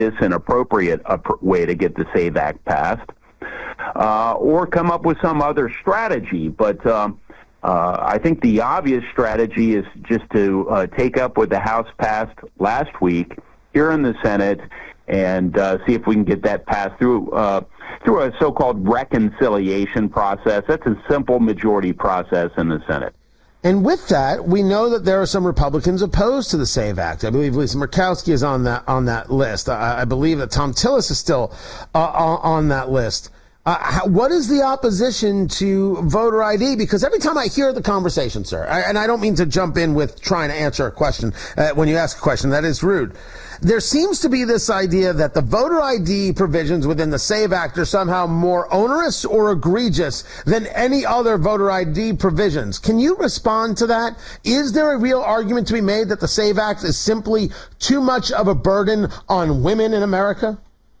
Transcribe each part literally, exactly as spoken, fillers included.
an appropriate way to get the SAVE Act passed, uh, or come up with some other strategy. But um, uh, I think the obvious strategy is just to uh, take up what the House passed last week here in the Senate and uh, see if we can get that passed through uh, through a so-called reconciliation process. That's a simple majority process in the Senate. And with that, we know that there are some Republicans opposed to the SAVE Act. I believe Lisa Murkowski is on that on that list. I, I believe that Thom Tillis is still uh, on that list. Uh, how, what is the opposition to voter I D? Because every time I hear the conversation, sir, I, and I don't mean to jump in with trying to answer a question uh, when you ask a question, that is rude. There seems to be this idea that the voter I D provisions within the SAVE Act are somehow more onerous or egregious than any other voter I D provisions. Can you respond to that? Is there a real argument to be made that the SAVE Act is simply too much of a burden on women in America?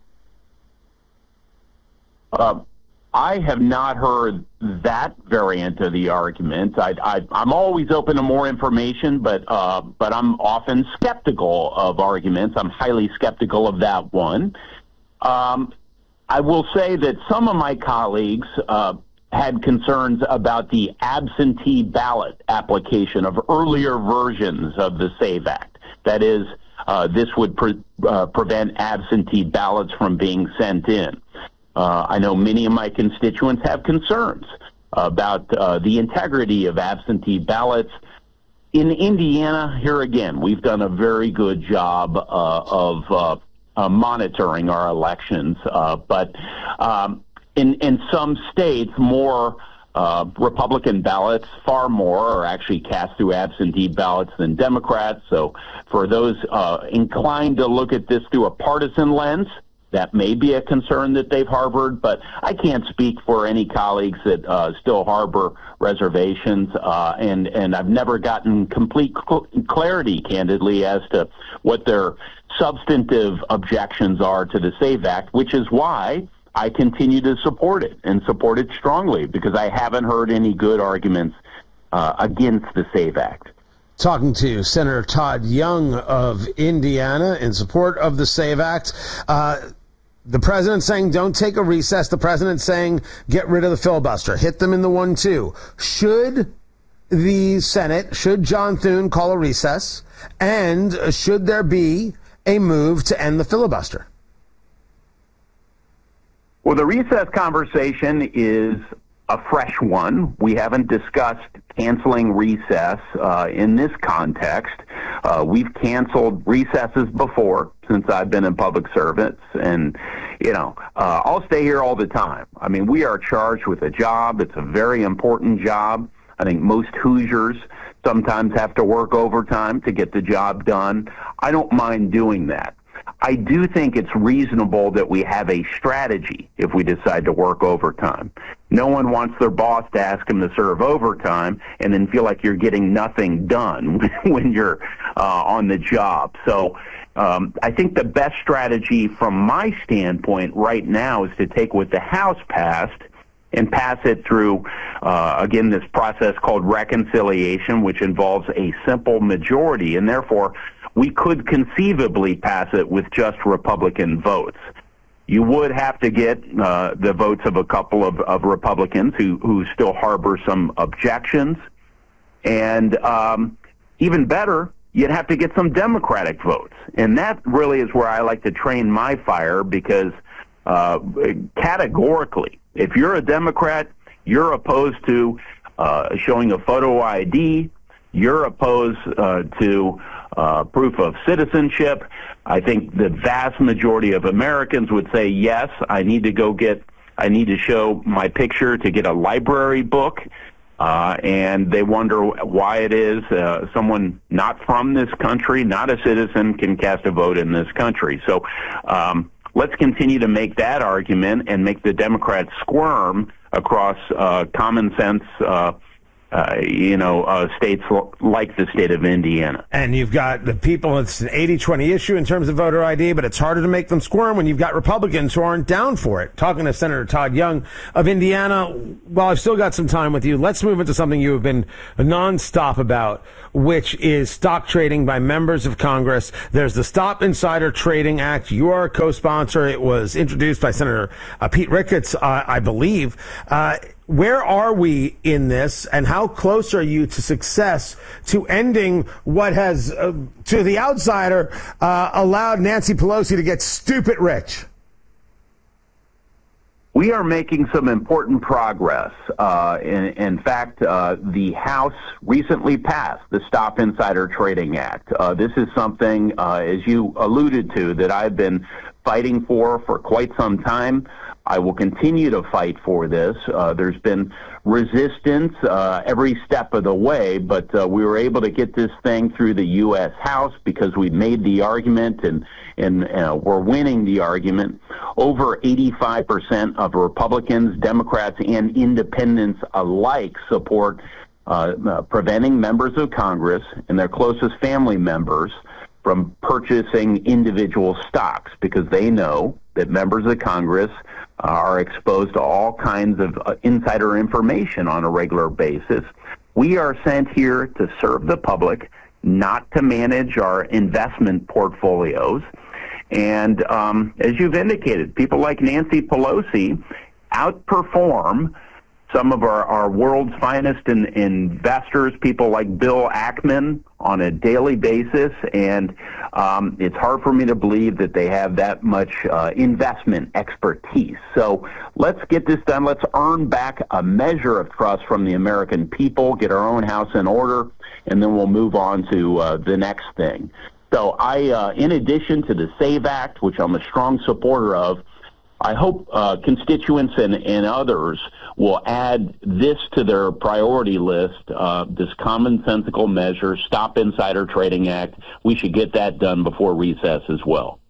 Uh, I have not heard that variant of the argument. I, I, I'm always open to more information, but uh, but I'm often skeptical of arguments. I'm highly skeptical of that one. Um, I will say that some of my colleagues uh, had concerns about the absentee ballot application of earlier versions of the SAVE Act. That is, uh, this would pre- uh, prevent absentee ballots from being sent in. Uh, I know many of my constituents have concerns about uh, the integrity of absentee ballots. In Indiana, here again, we've done a very good job uh, of uh, uh, monitoring our elections, uh, but um, in, in some states, more uh, Republican ballots, far more, are actually cast through absentee ballots than Democrats. So for those uh, inclined to look at this through a partisan lens, that may be a concern that they've harbored, but I can't speak for any colleagues that uh, still harbor reservations, uh, and, and I've never gotten complete cl- clarity, candidly, as to what their substantive objections are to the SAVE Act, which is why I continue to support it, and support it strongly, because I haven't heard any good arguments uh, against the SAVE Act. Talking to Senator Todd Young of Indiana in support of the SAVE Act. Uh, The president saying don't take a recess. The president saying get rid of the filibuster. Hit them in the one two. Should the Senate, should John Thune call a recess? And should there be a move to end the filibuster? Well, the recess conversation is a fresh one. We haven't discussed canceling recess uh, in this context. Uh, we've canceled recesses before since I've been in public service, and, you know, uh, I'll stay here all the time. I mean, we are charged with a job. It's a very important job. I think most Hoosiers sometimes have to work overtime to get the job done. I don't mind doing that. I do think it's reasonable that we have a strategy if we decide to work overtime. No one wants their boss to ask them to serve overtime and then feel like you're getting nothing done when you're uh, on the job. So um, I think the best strategy from my standpoint right now is to take what the House passed and pass it through, uh, again, this process called reconciliation, which involves a simple majority, and therefore we could conceivably pass it with just Republican votes. You would have to get uh, the votes of a couple of, of Republicans who, who still harbor some objections. And um, even better, you'd have to get some Democratic votes. And that really is where I like to train my fire, because uh, categorically, if you're a Democrat, you're opposed to uh, showing a photo I D, you're opposed uh, to uh, proof of citizenship. I think the vast majority of Americans would say, yes, I need to go get, I need to show my picture to get a library book. Uh, and they wonder why it is uh, someone not from this country, not a citizen, can cast a vote in this country. So um, let's continue to make that argument and make the Democrats squirm across uh, common sense uh, uh, you know, uh, states like the state of Indiana. And you've got the people, it's an eighty twenty issue in terms of voter I D, but it's harder to make them squirm when you've got Republicans who aren't down for it. Talking to Senator Todd Young of Indiana, while I've still got some time with you, let's move into something you have been nonstop about, which is stock trading by members of Congress. There's the Stop Insider Trading Act. You are a co-sponsor. It was introduced by Senator uh, Pete Ricketts, uh, I believe. Uh, Where are we in this, and how close are you to success to ending what has, uh, to the outsider, uh, allowed Nancy Pelosi to get stupid rich? We are making some important progress. Uh, in, in fact, uh, the House recently passed the Stop Insider Trading Act. Uh, this is something, uh, as you alluded to, that I've been fighting for for quite some time. I will continue to fight for this. Uh, there's been resistance uh, every step of the way, but uh, we were able to get this thing through the U S House because we made the argument, and, and uh, we're winning the argument. Over eighty-five percent of Republicans, Democrats, and independents alike support uh, uh, preventing members of Congress and their closest family members from purchasing individual stocks, because they know that members of Congress are exposed to all kinds of uh, insider information on a regular basis. We are sent here to serve the public, not to manage our investment portfolios. And um, as you've indicated, people like Nancy Pelosi outperform some of our, our world's finest in, investors, people like Bill Ackman, on a daily basis, and um, it's hard for me to believe that they have that much uh, investment expertise. So let's get this done. Let's earn back a measure of trust from the American people, get our own house in order, and then we'll move on to uh, the next thing. So I, uh, in addition to the SAVE Act, which I'm a strong supporter of, I hope uh, constituents and, and others will add this to their priority list, uh, this commonsensical measure, Stop Insider Trading Act. We should get that done before recess as well.